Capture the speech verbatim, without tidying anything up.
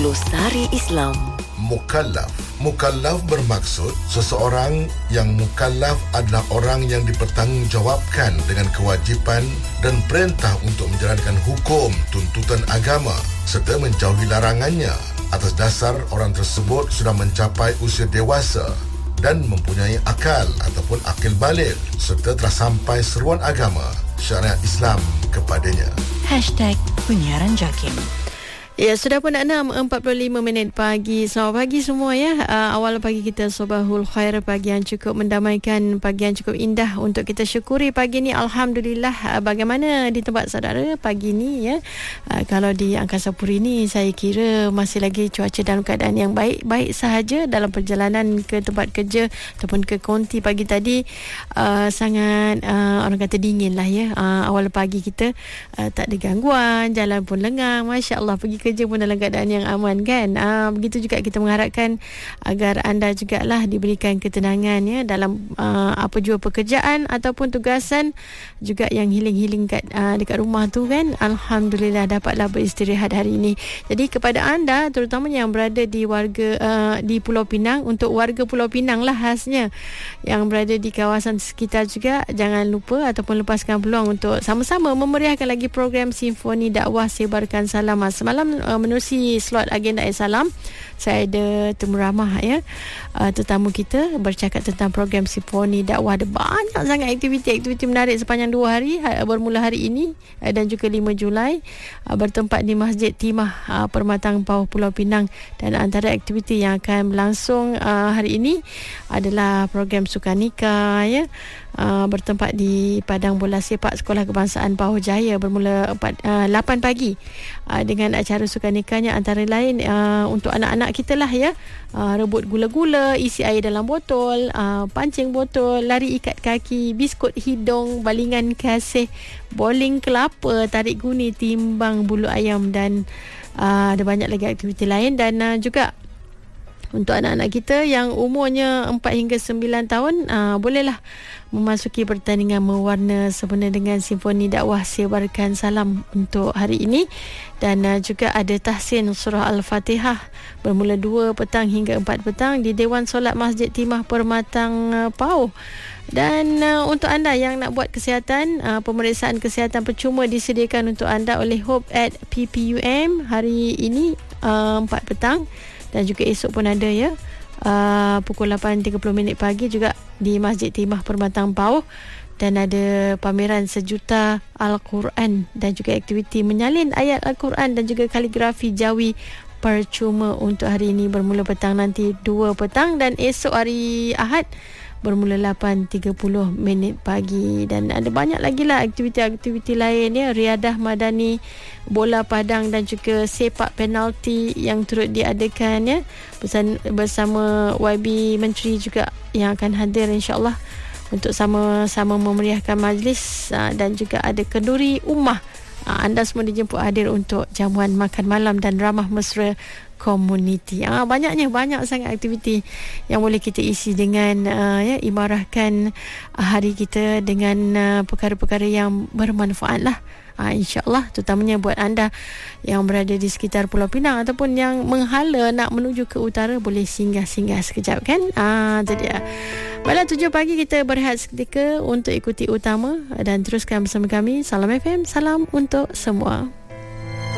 Glosari Islam. Mukallaf. Mukallaf bermaksud seseorang yang mukallaf adalah orang yang dipertanggungjawabkan dengan kewajipan dan perintah untuk menjalankan hukum, tuntutan agama serta menjauhi larangannya atas dasar orang tersebut sudah mencapai usia dewasa dan mempunyai akal ataupun akil baligh serta telah sampai seruan agama syariat Islam kepadanya. Hashtag Penyiaran Jakim. Ya, sudah pun enam empat puluh lima minit pagi. Selamat pagi semua ya. Uh, awal pagi kita Sobahul Khair, pagi yang cukup mendamaikan, pagi yang cukup indah untuk kita syukuri pagi ni. Alhamdulillah. Uh, bagaimana di tempat saudara pagi ni ya? Uh, kalau di Angkasa Puri ni saya kira masih lagi cuaca dalam keadaan yang baik-baik sahaja dalam perjalanan ke tempat kerja ataupun ke konti pagi tadi. Uh, sangat uh, orang kata dingin lah ya. Uh, awal pagi kita uh, tak ada gangguan, jalan pun lengang. Masya Allah, pergi ke kerja pun dalam keadaan yang aman kan. Aa, begitu juga kita mengharapkan agar anda jugalah diberikan ketenangan ya dalam aa, apa jua pekerjaan ataupun tugasan, juga yang healing-healing kat, aa, dekat rumah tu kan. Alhamdulillah dapatlah beristirahat hari ini. Jadi kepada anda terutamanya yang berada di warga aa, di Pulau Pinang, untuk warga Pulau Pinang lah khasnya yang berada di kawasan sekitar juga, jangan lupa ataupun lepaskan peluang untuk sama-sama memeriahkan lagi program Simfoni Dakwah Sebarkan Salam. Semalam Uh, menerusi slot agenda Salam, saya ada temu ramah ya, uh, tetamu kita bercakap tentang program Simfoni Dakwah. Ada banyak sangat aktiviti-aktiviti menarik sepanjang dua hari, uh, bermula hari ini uh, dan juga lima Julai, uh, bertempat di Masjid Timah uh, Permatang Pauh Pulau Pinang. Dan antara aktiviti yang akan berlangsung uh, hari ini adalah program Sukanika ya, uh, bertempat di Padang Bola Sepak Sekolah Kebangsaan Pauh Jaya bermula empat, uh, lapan pagi uh, dengan acara sukanikanya antara lain uh, untuk anak-anak kita lah ya, uh, rebut gula-gula, isi air dalam botol, uh, pancing botol, lari ikat kaki, biskut hidung, balingan kasih, bowling kelapa, tarik guni, timbang bulu ayam, dan uh, ada banyak lagi aktiviti lain. Dan uh, juga untuk anak-anak kita yang umurnya empat hingga sembilan tahun, uh, bolehlah memasuki pertandingan mewarna sempena dengan Simfoni Dakwah Sebarkan Salam untuk hari ini. Dan uh, juga ada tahsin surah Al-Fatihah bermula dua petang hingga empat petang di Dewan Solat Masjid Timah Permatang uh, Pauh. Dan uh, untuk anda yang nak buat kesihatan, uh, pemeriksaan kesihatan percuma disediakan untuk anda oleh Hope at P P U M hari ini uh, empat petang. Dan juga esok pun ada ya, uh, pukul lapan tiga puluh minit pagi juga di Masjid Timah Permatang Pauh. Dan ada pameran sejuta Al-Quran dan juga aktiviti menyalin ayat Al-Quran dan juga kaligrafi Jawi percuma untuk hari ini bermula petang nanti dua petang, dan esok hari Ahad bermula lapan tiga puluh minit pagi. Dan ada banyak lagi lah aktiviti-aktiviti lain ya, riadah madani, bola padang dan juga sepak penalti yang turut diadakan ya, bersama Y B Menteri juga yang akan hadir insya-Allah untuk sama-sama memeriahkan majlis. Dan juga ada kenduri ummah. Anda semua dijemput hadir untuk jamuan makan malam dan ramah mesra komuniti. Ah, banyaknya banyak sangat aktiviti yang boleh kita isi dengan uh, ya, imarahkan hari kita dengan uh, perkara-perkara yang bermanfaat lah. Ah, InsyaAllah terutamanya buat anda yang berada di sekitar Pulau Pinang ataupun yang menghala nak menuju ke utara, boleh singgah-singgah sekejap kan. Ah, itu dia. Baiklah, tujuh pagi kita berehat seketika untuk ikuti utama dan teruskan bersama kami. Salam F M, salam untuk semua.